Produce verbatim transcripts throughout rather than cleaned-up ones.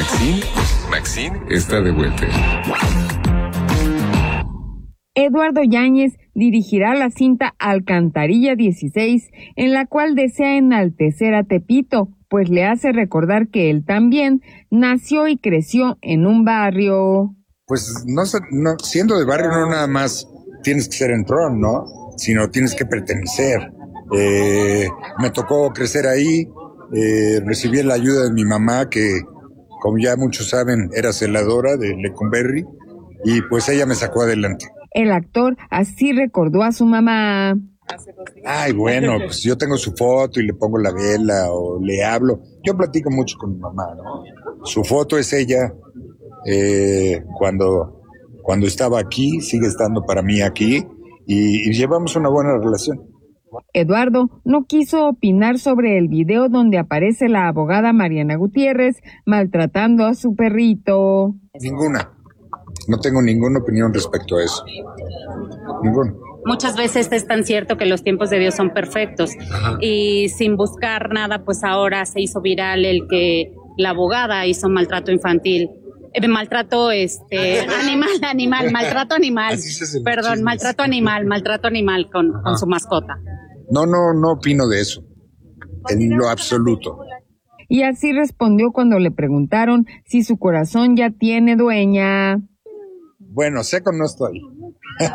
Maxine, Maxine está de vuelta. Eduardo Yáñez dirigirá la cinta Alcantarilla dieciséis, en la cual desea enaltecer a Tepito, pues le hace recordar que él también nació y creció en un barrio. Pues no, no siendo de barrio no nada más tienes que ser entrón, ¿no? Sino tienes que pertenecer. Eh, me tocó crecer ahí, eh, recibí la ayuda de mi mamá, que como ya muchos saben era celadora de Lecumberri, y pues ella me sacó adelante. El actor así recordó a su mamá. Ay, bueno, pues yo tengo su foto y le pongo la vela o le hablo. Yo platico mucho con mi mamá, ¿no? Su foto es ella eh, cuando, cuando estaba aquí, sigue estando para mí aquí, y, y llevamos una buena relación. Eduardo no quiso opinar sobre el video donde aparece la abogada Mariana Gutiérrez maltratando a su perrito. Ninguna. No tengo ninguna opinión respecto a eso. Ninguna. Muchas veces es tan cierto que los tiempos de Dios son perfectos. Ajá. Y sin buscar nada, pues ahora se hizo viral el que la abogada hizo maltrato infantil. Eh, maltrato este animal, animal, maltrato animal. Perdón, chismes. maltrato animal, maltrato animal con, con su mascota. No, no, no opino de eso. En lo absoluto. Y así respondió cuando le preguntaron si su corazón ya tiene dueña. Bueno, seco no estoy. Eso,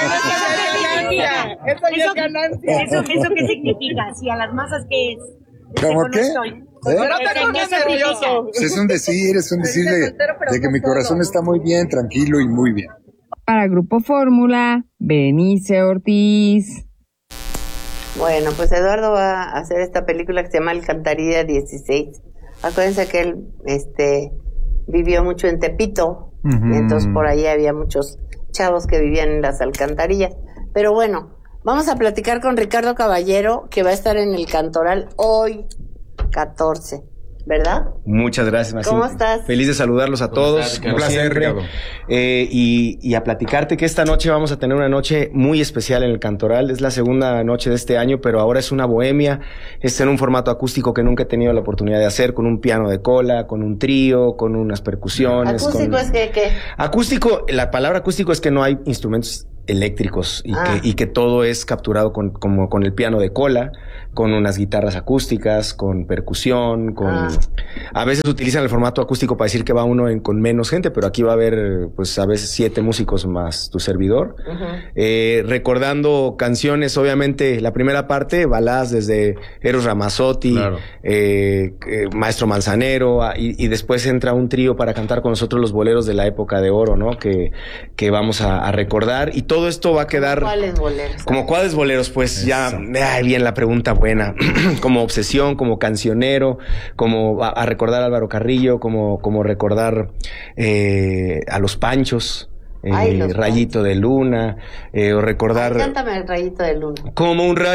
eso, ¿Eso qué significa? Si a las masas, ¿qué es? ¿Cómo qué? No ¿Eh? Pero te pones nervioso. Es un decir, es un decir de, de que mi corazón está muy bien, tranquilo y muy bien. Para Grupo Fórmula, Benice Ortiz. Bueno, pues Eduardo va a hacer esta película que se llama Alcantarilla dieciséis. Acuérdense que él este, vivió mucho en Tepito, uh-huh. Y entonces por ahí había muchos chavos que vivían en las alcantarillas. Pero bueno, vamos a platicar con Ricardo Caballero, que va a estar en el Cantoral hoy, catorce. ¿Verdad? Muchas gracias, Maxine. ¿Cómo estás? Feliz de saludarlos a todos. Un placer, Ricardo. Eh, y, y a platicarte que esta noche vamos a tener una noche muy especial en el Cantoral. Es la segunda noche de este año, pero ahora es una bohemia. Es en un formato acústico que nunca he tenido la oportunidad de hacer, con un piano de cola, con un trío, con unas percusiones. ¿Acústico con... es que qué? Acústico, la palabra acústico es que no hay instrumentos eléctricos y, ah. que, y que todo es capturado con, como con el piano de cola, con unas guitarras acústicas, con percusión, con... Ah. A veces utilizan el formato acústico para decir que va uno en, con menos gente, pero aquí va a haber, pues, a veces siete músicos más tu servidor. Uh-huh. Eh, recordando canciones, obviamente, la primera parte, baladas desde Eros Ramazzotti, claro. eh, eh, Maestro Manzanero, y, y después entra un trío para cantar con nosotros los boleros de la época de oro, ¿no? Que, que vamos a, a recordar, y todo esto va a quedar... ¿Cuáles boleros? Como cuáles boleros, pues Eso. ya, ay, bien la pregunta buena. Como Obsesión, como Cancionero, como a, a recordar a Álvaro Carrillo, como, como recordar eh, a Los Panchos, eh, Ay, los Rayito Panchos. de Luna, eh, o recordar... Ay, cántame el Rayito de Luna. Como un rayo